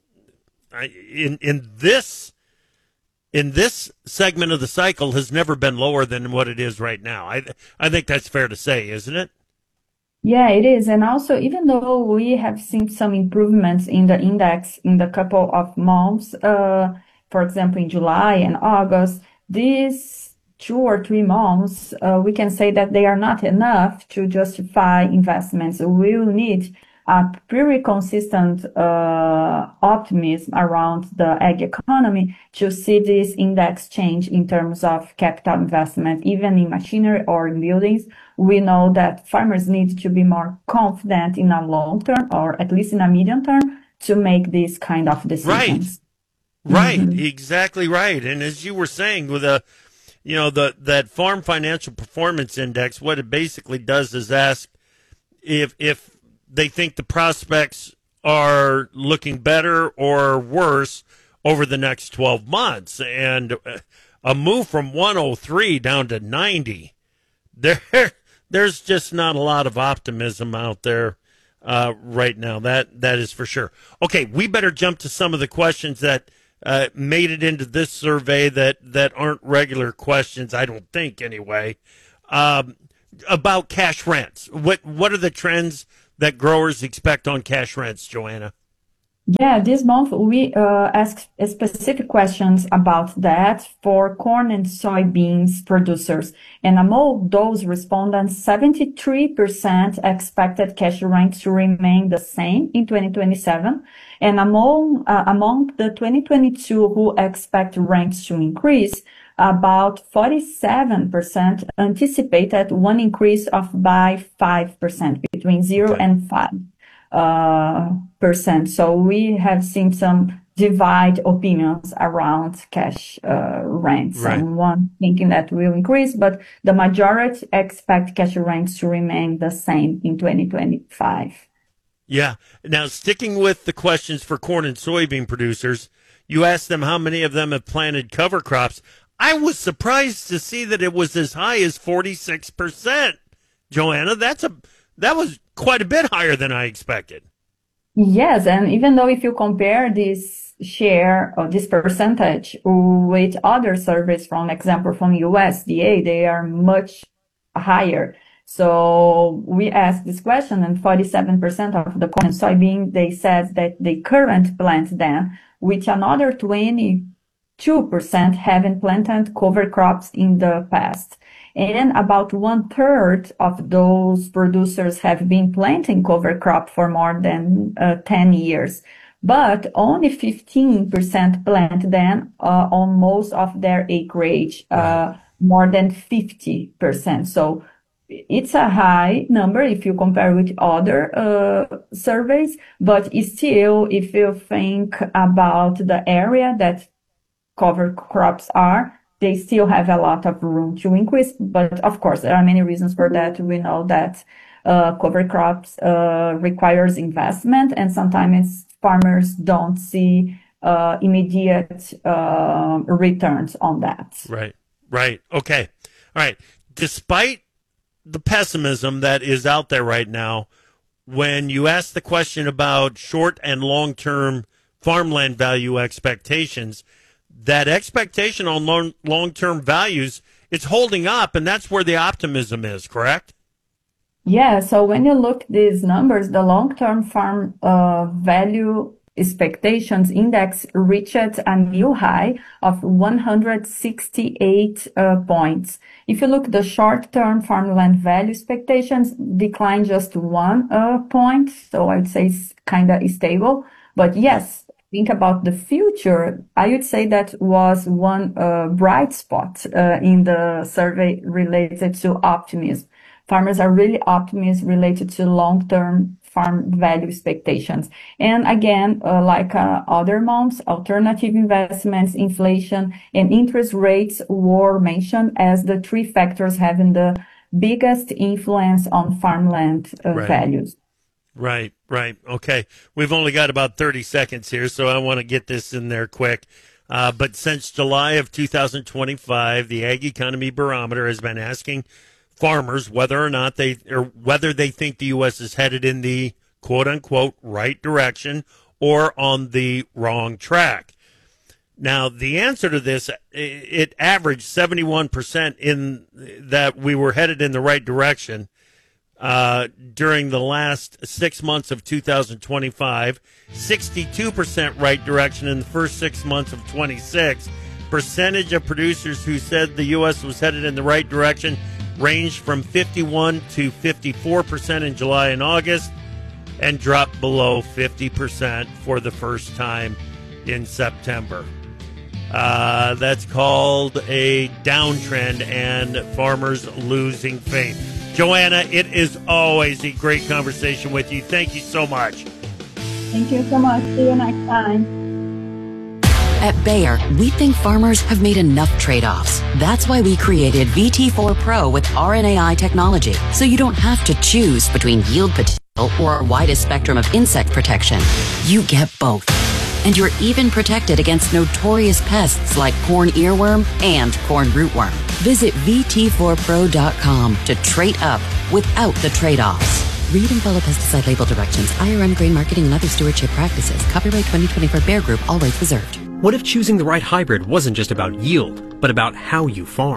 in in this. in this segment of the cycle has never been lower than what it is right now. I I think that's fair to say, isn't it? Yeah, it is. And also, even though we have seen some improvements in the index in the couple of months, uh, for example, in July and August, these two or three months, uh, we can say that they are not enough to justify investments. We will need a pretty consistent uh, optimism around the ag economy to see this index change in terms of capital investment, even in machinery or in buildings. We know that farmers need to be more confident in a long term, or at least in a medium term, to make these kind of decisions. Right, right, mm-hmm. exactly right. And as you were saying, with a, you know, the that Farm Financial Performance Index, what it basically does is ask if if they think the prospects are looking better or worse over the next twelve months. And a move from one oh three down to ninety, there, there's just not a lot of optimism out there uh, right now. That that is for sure. Okay, we better jump to some of the questions that uh, made it into this survey that, that aren't regular questions, I don't think anyway, um, about cash rents. What, what are the trends that growers expect on cash rents, Joanna? Yeah, this month we uh, asked specific questions about that for corn and soybeans producers. And among those respondents, seventy-three percent expected cash rents to remain the same in twenty twenty-seven. And among, uh, among the twenty twenty-two who expect rents to increase, about forty-seven percent anticipated one increase of by five percent, between zero and five. Uh, percent. So we have seen some divide opinions around cash uh, rents. Right. And one thinking that will increase, but the majority expect cash rents to remain the same in twenty twenty-five. Yeah. Now, sticking with the questions for corn and soybean producers, you asked them how many of them have planted cover crops. I was surprised to see that it was as high as forty-six percent. Joanna, that's a that was quite a bit higher than I expected. Yes, and even though if you compare this share or this percentage with other surveys, from example from U S D A, they are much higher. So we asked this question, and forty-seven percent of the corn and soybean, they said that they current plant them, with another twenty-two percent having planted cover crops in the past. And about one third of those producers have been planting cover crop for more than uh, ten years. But only fifteen percent plant them uh, on most of their acreage, uh, more than fifty percent. So it's a high number if you compare with other uh, surveys, but still, if you think about the area that cover crops are, they still have a lot of room to increase. But of course, there are many reasons for that. We know that uh, cover crops uh, requires investment, and sometimes farmers don't see uh, immediate uh, returns on that. Right, right. Okay. All right. Despite the pessimism that is out there right now, when you ask the question about short and long-term farmland value expectations, that expectation on long, long-term values, it's holding up, and that's where the optimism is, correct? Yeah, so when you look at these numbers, the long-term farm uh, value expectations index reached a new high of one hundred sixty-eight uh, points. If you look, the short-term farmland value expectations declined just one uh, point, so I would say it's kind of stable. But yes, think about the future, I would say that was one uh, bright spot uh, in the survey related to optimism. Farmers are really optimistic related to long-term farm value expectations. And again, uh, like uh, other months, alternative investments, inflation, and interest rates were mentioned as the three factors having the biggest influence on farmland uh, Right. values. Right, right. Okay. We've only got about thirty seconds here, so I want to get this in there quick. Uh, but since July of two thousand twenty-five, the Ag Economy Barometer has been asking farmers whether or not they, or whether they think the U S is headed in the quote unquote right direction or on the wrong track. Now, the answer to this, it averaged seventy-one percent in that we were headed in the right direction uh, during the last six months of two thousand twenty-five, sixty-two percent right direction in the first six months of twenty-six. Percentage of producers who said the U S was headed in the right direction ranged from fifty-one to fifty-four percent in July and August, and dropped below fifty percent for the first time in September. Uh, that's called a downtrend and farmers losing faith. Joanna, it is always a great conversation with you. Thank you so much. Thank you so much. See you next time. At Bayer, we think farmers have made enough trade-offs. That's why we created V T four Pro with R N A I technology, so you don't have to choose between yield potential or our widest spectrum of insect protection. You get both. And you're even protected against notorious pests like corn earworm and corn rootworm. Visit V T four pro dot com to trade up without the trade-offs. Read and follow pesticide label directions, I R M grain marketing and other stewardship practices. Copyright twenty twenty-four Bayer Group, all rights reserved. What if choosing the right hybrid wasn't just about yield, but about how you farm?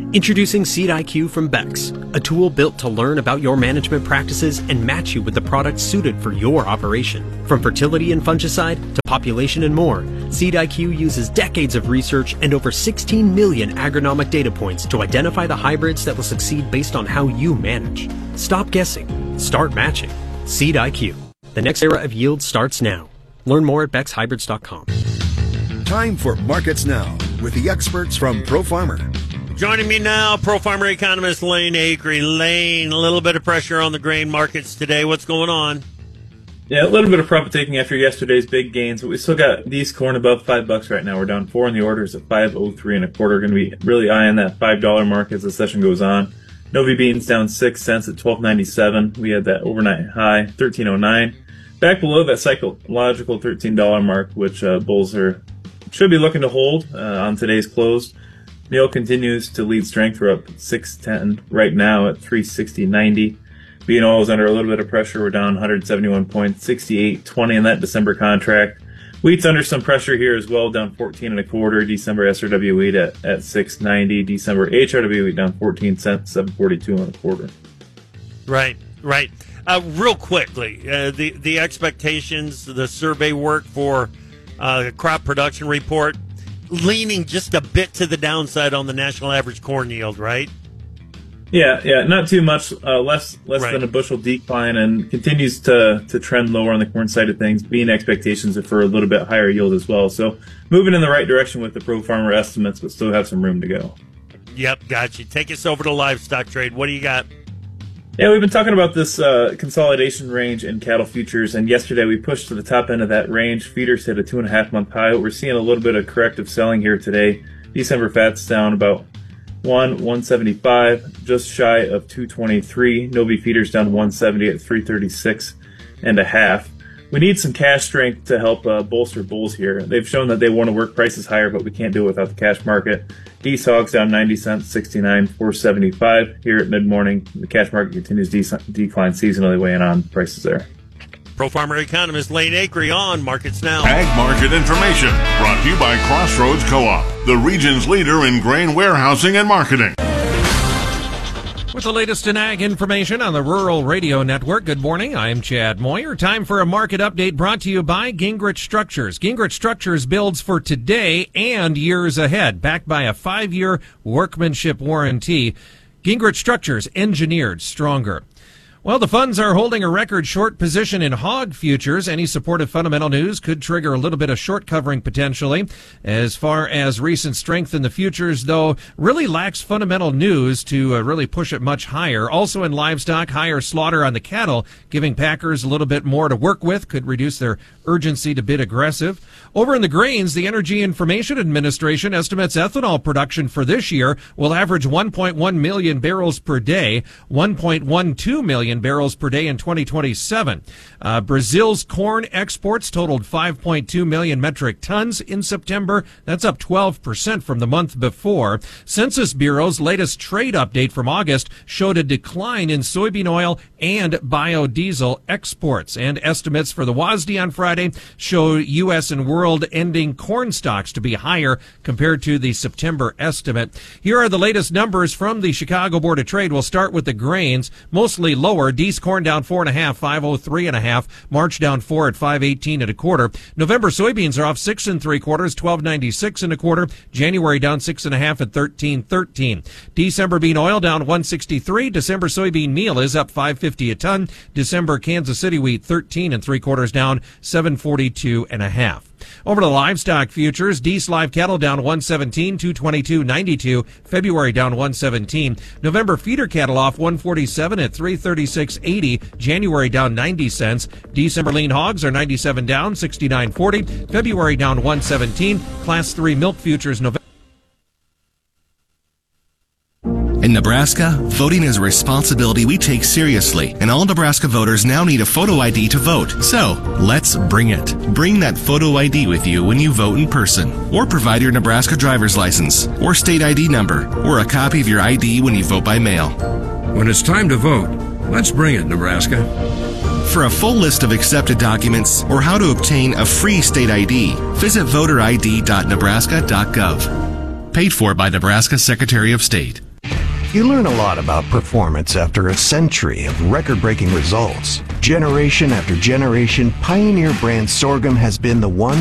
Introducing Seed I Q from Bex, a tool built to learn about your management practices and match you with the products suited for your operation. From fertility and fungicide to population and more, Seed I Q uses decades of research and over sixteen million agronomic data points to identify the hybrids that will succeed based on how you manage. Stop guessing. Start matching. Seed I Q. The next era of yield starts now. Learn more at bex hybrids dot com. Time for Markets Now with the experts from ProFarmer. Joining me now, Pro Farmer economist Lane Acree. Lane, a little bit of pressure on the grain markets today. What's going on? Yeah, a little bit of profit taking after yesterday's big gains, but we still got these corn above five bucks right now. We're down four in the orders at five oh three and a quarter. Going to be really eyeing that five dollar mark as the session goes on. Novi beans down six cents at twelve ninety-seven. We had that overnight high thirteen oh nine. Back below that psychological thirteen dollar mark, which uh, bulls are should be looking to hold uh, on today's close. Meal continues to lead strength. We're up six ten right now at three sixty ninety. Bean oil is under a little bit of pressure. We're down one seventy-one point six eight twenty in that December contract. Wheat's under some pressure here as well, down fourteen and a quarter. December S R W wheat at, at six ninety. December H R W wheat down fourteen cents, seven forty-two and a quarter. Right, right. Uh, real quickly, uh, the the expectations, the survey work for uh, crop production report, leaning just a bit to the downside on the national average corn yield, right? Yeah, yeah, not too much, uh, less less Right. than a bushel decline, and continues to to trend lower on the corn side of things. Bean expectations are for a little bit higher yield as well. So moving in the right direction with the Pro Farmer estimates, but still have some room to go. Yep, got you. Take us over to livestock trade. What do you got? Yeah, we've been talking about this uh, consolidation range in cattle futures, and yesterday we pushed to the top end of that range. Feeders hit a two and a half month high. We're seeing a little bit of corrective selling here today. December fats down about one one seventy-five, just shy of two twenty-three. Novi feeders down one seventy at three thirty-six and a half. We need some cash strength to help uh, bolster bulls here. They've shown that they want to work prices higher, but we can't do it without the cash market. East hogs down ninety cents, sixty-nine, four seventy-five here at mid morning. The cash market continues to de- decline seasonally, weighing on prices there. Pro Farmer economist Lane Acree on Markets Now. Ag market information brought to you by Crossroads Co-op, the region's leader in grain warehousing and marketing. With the latest in ag information on the Rural Radio Network, good morning. I'm Chad Moyer. Time for a market update brought to you by Gingrich Structures. Gingrich Structures builds for today and years ahead, backed by a five-year workmanship warranty. Gingrich Structures, engineered stronger. Well, the funds are holding a record short position in hog futures. Any supportive fundamental news could trigger a little bit of short covering potentially. As far as recent strength in the futures, though, really lacks fundamental news to uh, really push it much higher. Also in livestock, higher slaughter on the cattle, giving packers a little bit more to work with, could reduce their urgency to bid aggressive. Over in the grains, the Energy Information Administration estimates ethanol production for this year will average one point one million barrels per day, one point one two million barrels per day in twenty twenty-seven. Uh, Brazil's corn exports totaled five point two million metric tons in September. That's up twelve percent from the month before. Census Bureau's latest trade update from August showed a decline in soybean oil and biodiesel exports. And estimates for the W A S D on Friday show U S and world ending corn stocks to be higher compared to the September estimate. Here are the latest numbers from the Chicago Board of Trade. We'll start with the grains, mostly lower. Dees corn down four and a half, five oh three and a half. March down four at five eighteen and a quarter. November soybeans are off six and three quarters, twelve ninety-six and a quarter. January down six and a half at thirteen thirteen. December bean oil down one sixty-three. December soybean meal is up five fifty a ton. December Kansas City wheat thirteen and three quarters down seven forty-two and a half. Over to livestock futures, Dees live cattle down one seventeen, two twenty-two ninety-two. February down one seventeen. November feeder cattle off one forty-seven at three thirty-six eighty. January down ninety cents. December lean hogs are ninety-seven down, sixty-nine forty. February down one seventeen. Class three milk futures November. In Nebraska, voting is a responsibility we take seriously, and all Nebraska voters now need a photo I D to vote. So, let's bring it. Bring that photo I D with you when you vote in person, or provide your Nebraska driver's license, or state I D number, or a copy of your I D when you vote by mail. When it's time to vote, let's bring it, Nebraska. For a full list of accepted documents or how to obtain a free state I D, visit voter I D dot nebraska dot gov. Paid for by Nebraska Secretary of State. You learn a lot about performance after a century of record-breaking results. Generation after generation, Pioneer brand sorghum has been the one